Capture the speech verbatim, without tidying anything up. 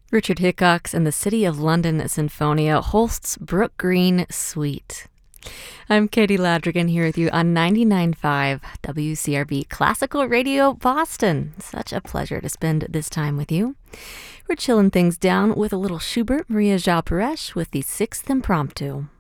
Richard Hickox and the City of London Sinfonia Holst's Brook Green Suite. I'm Katie Ladrigan here with you on ninety-nine point five W C R V Classical Radio Boston. Such a pleasure to spend this time with you. We're chilling things down with a little Schubert, Maria João Pires with the Sixth Impromptu.